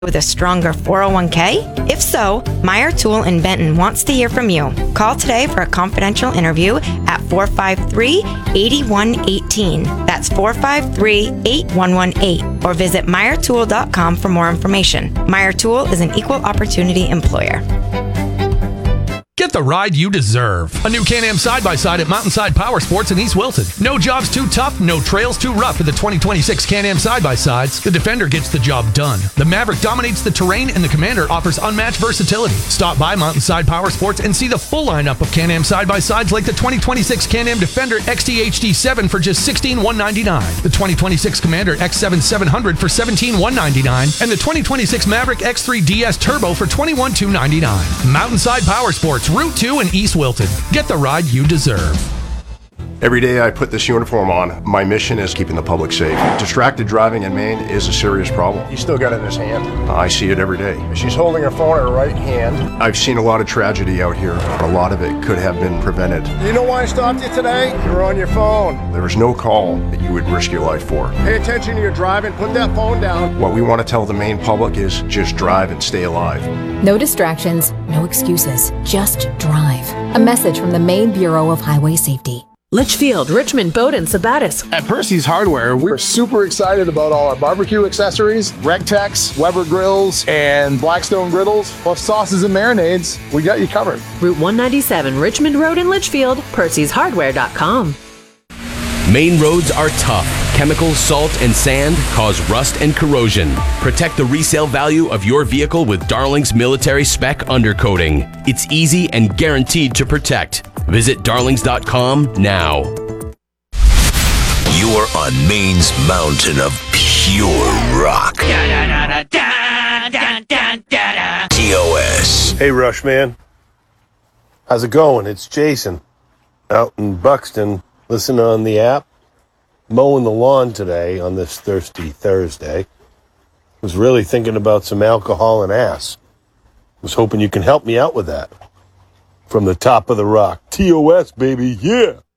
with a stronger 401k? If so, Meyer Tool in Benton wants to hear from you. Call today for a confidential interview at 453-8118. That's 453-8118. Or visit MeyerTool.com for more information. Meyer Tool is an equal opportunity employer. Get the ride you deserve. A new Can-Am side-by-side at Mountainside Power Sports in East Wilton. No jobs too tough, no trails too rough for the 2026 Can-Am side-by-sides. The Defender gets the job done. The Maverick dominates the terrain, and the Commander offers unmatched versatility. Stop by Mountainside Power Sports and see the full lineup of Can-Am side-by-sides like the 2026 Can-Am Defender XT HD7 for just $16,199, the 2026 Commander X7 700 for $17,199, and the 2026 Maverick X3 DS Turbo for $21,299. Mountainside Power Sports, Route 2 in East Wilton. Get the ride you deserve. Every day I put this uniform on, my mission is keeping the public safe. Distracted driving in Maine is a serious problem. He's still got it in his hand. I see it every day. She's holding her phone in her right hand. I've seen a lot of tragedy out here. A lot of it could have been prevented. You know why I stopped you today? You were on your phone. There was no call that you would risk your life for. Pay attention to your driving. Put that phone down. What we want to tell the Maine public is just drive and stay alive. No distractions, no excuses. Just drive. A message from the Maine Bureau of Highway Safety. Litchfield, Richmond, Bowdoin, Sabattis. At Percy's Hardware, we're super excited about all our barbecue accessories, Regtex, Weber grills, and Blackstone griddles, plus sauces and marinades. We got you covered. Route 197, Richmond Road in Litchfield, Percy'sHardware.com. Main roads are tough. Chemicals, salt, and sand cause rust and corrosion. Protect the resale value of your vehicle with Darling's Military Spec Undercoating. It's easy and guaranteed to protect. Visit darlings.com now. You're on Maine's mountain of pure rock. TOS. Hey, Rush Man. How's it going? It's Jason out in Buxton. Listen on the app. Mowing the lawn today on this thirsty Thursday. Was really thinking about some alcohol and ass. Was hoping you can help me out with that. From the top of the rock. TOS, baby, yeah!